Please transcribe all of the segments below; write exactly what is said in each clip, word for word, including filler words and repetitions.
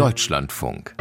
Deutschlandfunk.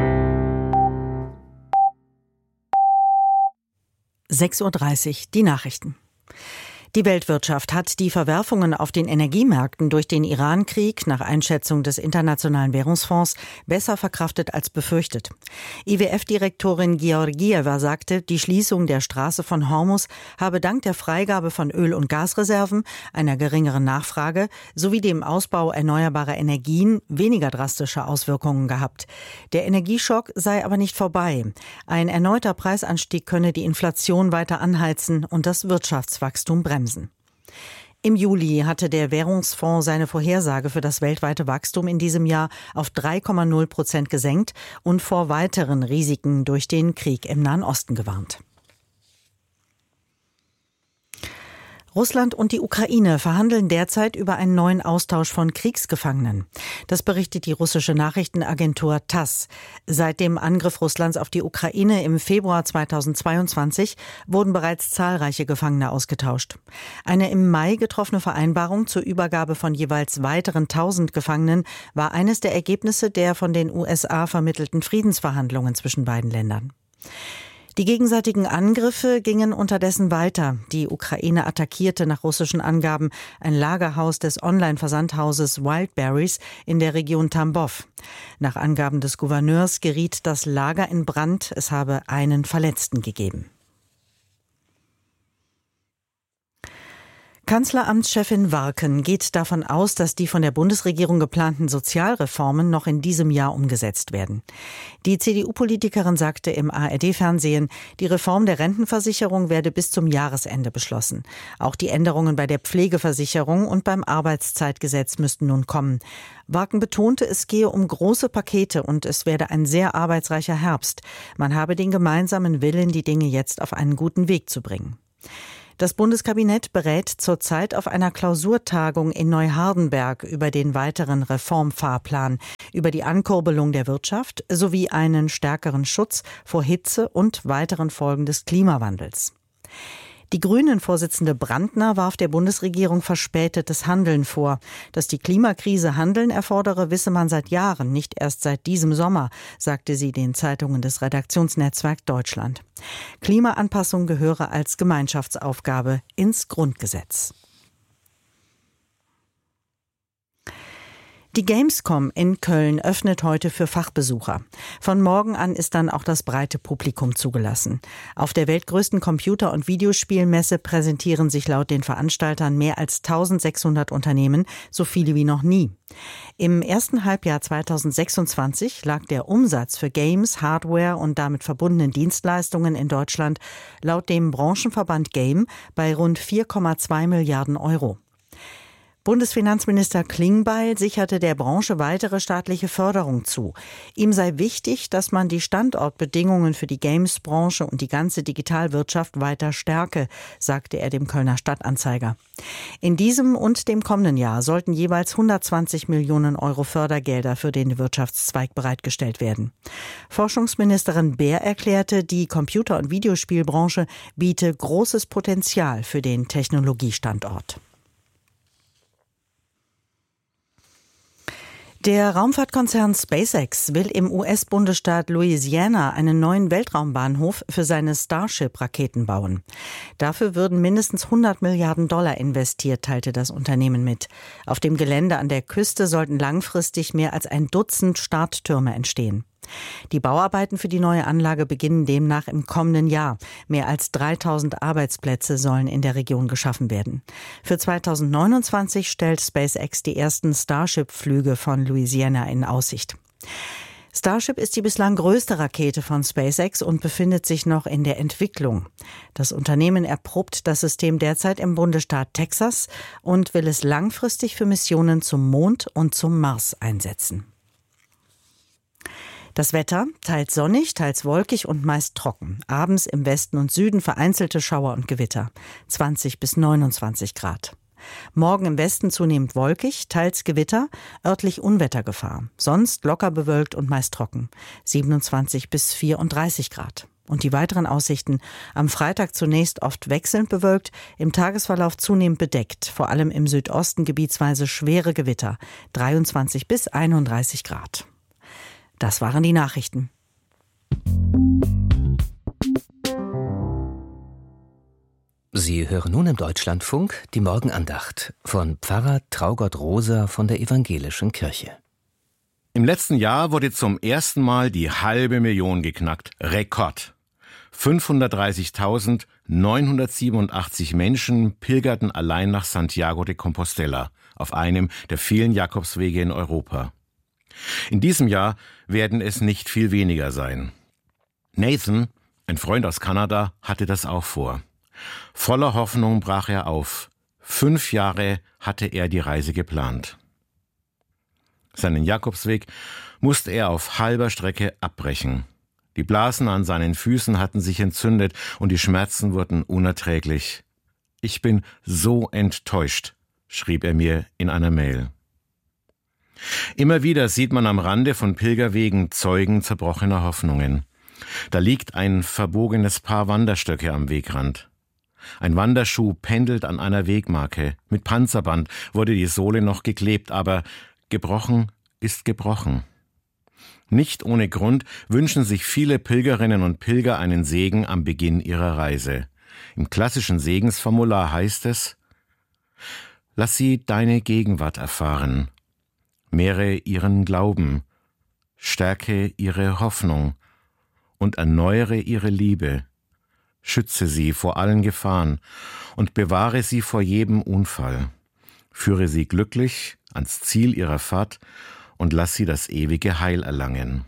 sechs Uhr dreißig, die Nachrichten. Die Weltwirtschaft hat die Verwerfungen auf den Energiemärkten durch den Iran-Krieg nach Einschätzung des Internationalen Währungsfonds besser verkraftet als befürchtet. I W F-Direktorin Georgieva sagte, die Schließung der Straße von Hormuz habe dank der Freigabe von Öl- und Gasreserven, einer geringeren Nachfrage sowie dem Ausbau erneuerbarer Energien weniger drastische Auswirkungen gehabt. Der Energieschock sei aber nicht vorbei. Ein erneuter Preisanstieg könne die Inflation weiter anheizen und das Wirtschaftswachstum bremsen. Im Juli hatte der Währungsfonds seine Vorhersage für das weltweite Wachstum in diesem Jahr auf drei Komma null Prozent gesenkt und vor weiteren Risiken durch den Krieg im Nahen Osten gewarnt. Russland und die Ukraine verhandeln derzeit über einen neuen Austausch von Kriegsgefangenen. Das berichtet die russische Nachrichtenagentur TASS. Seit dem Angriff Russlands auf die Ukraine im Februar zweitausendzweiundzwanzig wurden bereits zahlreiche Gefangene ausgetauscht. Eine im Mai getroffene Vereinbarung zur Übergabe von jeweils weiteren tausend Gefangenen war eines der Ergebnisse der von den U S A vermittelten Friedensverhandlungen zwischen beiden Ländern. Die gegenseitigen Angriffe gingen unterdessen weiter. Die Ukraine attackierte nach russischen Angaben ein Lagerhaus des Online-Versandhauses Wildberries in der Region Tambov. Nach Angaben des Gouverneurs geriet das Lager in Brand. Es habe einen Verletzten gegeben. Kanzleramtschefin Warken geht davon aus, dass die von der Bundesregierung geplanten Sozialreformen noch in diesem Jahr umgesetzt werden. Die C D U-Politikerin sagte im A R D-Fernsehen, die Reform der Rentenversicherung werde bis zum Jahresende beschlossen. Auch die Änderungen bei der Pflegeversicherung und beim Arbeitszeitgesetz müssten nun kommen. Warken betonte, es gehe um große Pakete und es werde ein sehr arbeitsreicher Herbst. Man habe den gemeinsamen Willen, die Dinge jetzt auf einen guten Weg zu bringen. Das Bundeskabinett berät zurzeit auf einer Klausurtagung in Neuhardenberg über den weiteren Reformfahrplan, über die Ankurbelung der Wirtschaft sowie einen stärkeren Schutz vor Hitze und weiteren Folgen des Klimawandels. Die Grünen-Vorsitzende Brandner warf der Bundesregierung verspätetes Handeln vor. Dass die Klimakrise Handeln erfordere, wisse man seit Jahren, nicht erst seit diesem Sommer, sagte sie den Zeitungen des Redaktionsnetzwerks Deutschland. Klimaanpassung gehöre als Gemeinschaftsaufgabe ins Grundgesetz. Die Gamescom in Köln öffnet heute für Fachbesucher. Von morgen an ist dann auch das breite Publikum zugelassen. Auf der weltgrößten Computer- und Videospielmesse präsentieren sich laut den Veranstaltern mehr als eintausendsechshundert Unternehmen, so viele wie noch nie. Im ersten Halbjahr zweitausendsechsundzwanzig lag der Umsatz für Games, Hardware und damit verbundenen Dienstleistungen in Deutschland laut dem Branchenverband Game bei rund vier Komma zwei Milliarden Euro. Bundesfinanzminister Klingbeil sicherte der Branche weitere staatliche Förderung zu. Ihm sei wichtig, dass man die Standortbedingungen für die Games-Branche und die ganze Digitalwirtschaft weiter stärke, sagte er dem Kölner Stadtanzeiger. In diesem und dem kommenden Jahr sollten jeweils hundertzwanzig Millionen Euro Fördergelder für den Wirtschaftszweig bereitgestellt werden. Forschungsministerin Baer erklärte, die Computer- und Videospielbranche biete großes Potenzial für den Technologiestandort. Der Raumfahrtkonzern SpaceX will im U S-Bundesstaat Louisiana einen neuen Weltraumbahnhof für seine Starship-Raketen bauen. Dafür würden mindestens hundert Milliarden Dollar investiert, teilte das Unternehmen mit. Auf dem Gelände an der Küste sollten langfristig mehr als ein Dutzend Starttürme entstehen. Die Bauarbeiten für die neue Anlage beginnen demnach im kommenden Jahr. Mehr als dreitausend Arbeitsplätze sollen in der Region geschaffen werden. Für zweitausendneunundzwanzig stellt SpaceX die ersten Starship-Flüge von Louisiana in Aussicht. Starship ist die bislang größte Rakete von SpaceX und befindet sich noch in der Entwicklung. Das Unternehmen erprobt das System derzeit im Bundesstaat Texas und will es langfristig für Missionen zum Mond und zum Mars einsetzen. Das Wetter, teils sonnig, teils wolkig und meist trocken. Abends im Westen und Süden vereinzelte Schauer und Gewitter. zwanzig bis neunundzwanzig Grad. Morgen im Westen zunehmend wolkig, teils Gewitter, örtlich Unwettergefahr. Sonst locker bewölkt und meist trocken. siebenundzwanzig bis vierunddreißig Grad. Und die weiteren Aussichten: am Freitag zunächst oft wechselnd bewölkt, im Tagesverlauf zunehmend bedeckt, vor allem im Südosten gebietsweise schwere Gewitter, dreiundzwanzig bis einunddreißig Grad. Das waren die Nachrichten. Sie hören nun im Deutschlandfunk die Morgenandacht von Pfarrer Traugott Rosa von der Evangelischen Kirche. Im letzten Jahr wurde zum ersten Mal die halbe Million geknackt. Rekord. fünfhundertdreißigtausendneunhundertsiebenundachtzig Menschen pilgerten allein nach Santiago de Compostela, auf einem der vielen Jakobswege in Europa. In diesem Jahr werden es nicht viel weniger sein. Nathan, ein Freund aus Kanada, hatte das auch vor. Voller Hoffnung brach er auf. Fünf Jahre hatte er die Reise geplant. Seinen Jakobsweg musste er auf halber Strecke abbrechen. Die Blasen an seinen Füßen hatten sich entzündet und die Schmerzen wurden unerträglich. »Ich bin so enttäuscht«, schrieb er mir in einer Mail. Immer wieder sieht man am Rande von Pilgerwegen Zeugen zerbrochener Hoffnungen. Da liegt ein verbogenes Paar Wanderstöcke am Wegrand. Ein Wanderschuh pendelt an einer Wegmarke. Mit Panzerband wurde die Sohle noch geklebt, aber gebrochen ist gebrochen. Nicht ohne Grund wünschen sich viele Pilgerinnen und Pilger einen Segen am Beginn ihrer Reise. Im klassischen Segensformular heißt es: Lass sie deine Gegenwart erfahren, mehre ihren Glauben, stärke ihre Hoffnung und erneuere ihre Liebe. Schütze sie vor allen Gefahren und bewahre sie vor jedem Unfall. Führe sie glücklich ans Ziel ihrer Fahrt und lass sie das ewige Heil erlangen.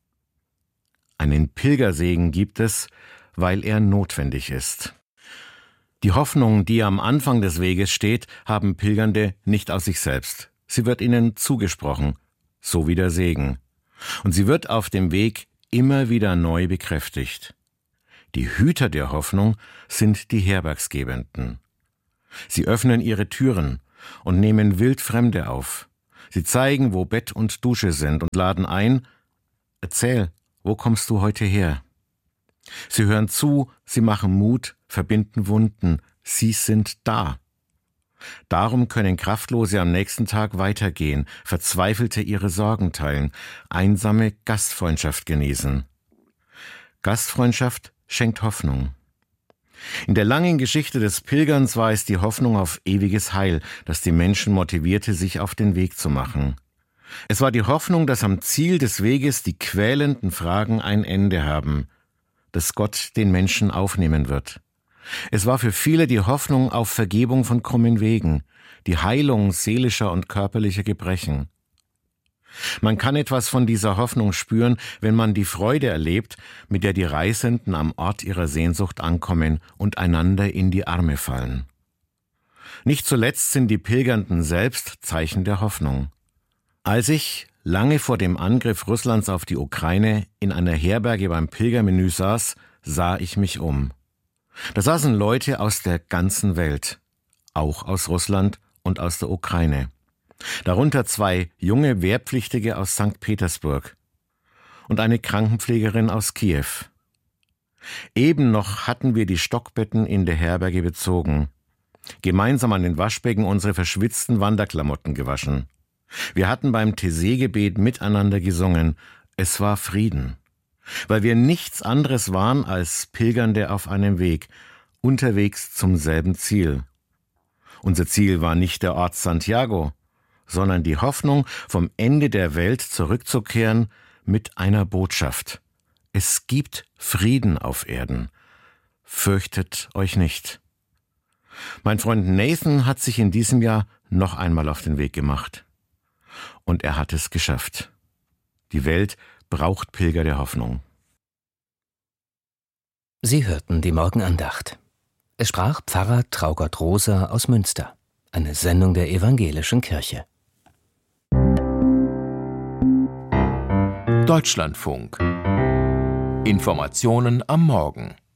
Einen Pilgersegen gibt es, weil er notwendig ist. Die Hoffnung, die am Anfang des Weges steht, haben Pilgernde nicht aus sich selbst. Sie wird ihnen zugesprochen, so wie der Segen. Und sie wird auf dem Weg immer wieder neu bekräftigt. Die Hüter der Hoffnung sind die Herbergsgebenden. Sie öffnen ihre Türen und nehmen Wildfremde auf. Sie zeigen, wo Bett und Dusche sind und laden ein: Erzähl, wo kommst du heute her? Sie hören zu, sie machen Mut, verbinden Wunden. Sie sind da. Darum können Kraftlose am nächsten Tag weitergehen, Verzweifelte ihre Sorgen teilen, Einsame Gastfreundschaft genießen. Gastfreundschaft schenkt Hoffnung. In der langen Geschichte des Pilgerns war es die Hoffnung auf ewiges Heil, das die Menschen motivierte, sich auf den Weg zu machen. Es war die Hoffnung, dass am Ziel des Weges die quälenden Fragen ein Ende haben, dass Gott den Menschen aufnehmen wird. Es war für viele die Hoffnung auf Vergebung von krummen Wegen, die Heilung seelischer und körperlicher Gebrechen. Man kann etwas von dieser Hoffnung spüren, wenn man die Freude erlebt, mit der die Reisenden am Ort ihrer Sehnsucht ankommen und einander in die Arme fallen. Nicht zuletzt sind die Pilgernden selbst Zeichen der Hoffnung. Als ich, lange vor dem Angriff Russlands auf die Ukraine, in einer Herberge beim Pilgermenü saß, sah ich mich um. Da saßen Leute aus der ganzen Welt, auch aus Russland und aus der Ukraine. Darunter zwei junge Wehrpflichtige aus Sankt Petersburg und eine Krankenpflegerin aus Kiew. Eben noch hatten wir die Stockbetten in der Herberge bezogen, gemeinsam an den Waschbecken unsere verschwitzten Wanderklamotten gewaschen. Wir hatten beim Taizé-Gebet miteinander gesungen. Es war Frieden, weil wir nichts anderes waren als Pilgernde auf einem Weg, unterwegs zum selben Ziel. Unser Ziel war nicht der Ort Santiago, sondern die Hoffnung, vom Ende der Welt zurückzukehren mit einer Botschaft. Es gibt Frieden auf Erden. Fürchtet euch nicht. Mein Freund Nathan hat sich in diesem Jahr noch einmal auf den Weg gemacht. Und er hat es geschafft. Die Welt braucht Pilger der Hoffnung. Sie hörten die Morgenandacht. Es sprach Pfarrer Traugott Rosa aus Münster. Eine Sendung der Evangelischen Kirche. Deutschlandfunk. Informationen am Morgen.